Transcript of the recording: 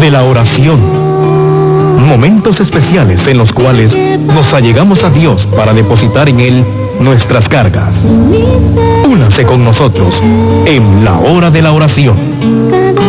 de la oración. Momentos especiales en los cuales nos allegamos a Dios para depositar en Él nuestras cargas. Únase con nosotros en la hora de la oración.